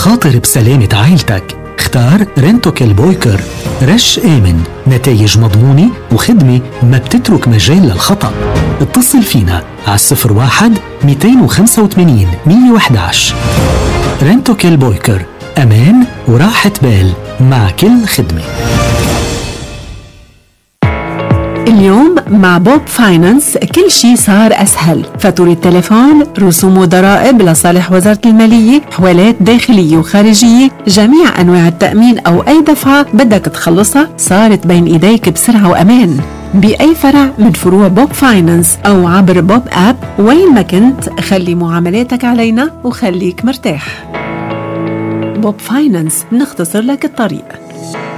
خاطر بسلامة عائلتك. اختار رنتوكيل بويكر، رش آمن، نتائج مضمونة وخدمة ما بتترك مجال للخطأ. اتصل فينا على 01-285-111. رنتوكيل بويكر، أمان وراحة بال مع كل خدمة. اليوم مع بوب فاينانس كل شي صار أسهل. فاتورة التليفون، رسوم وضرائب لصالح وزارة المالية، حوالات داخلية وخارجية، جميع أنواع التأمين أو أي دفعة بدك تخلصها صارت بين إيديك بسرعة وأمان. بأي فرع من فروع بوب فاينانس أو عبر بوب آب، وين ما كنت خلي معاملاتك علينا وخليك مرتاح. بوب فاينانس، نختصر لك الطريق.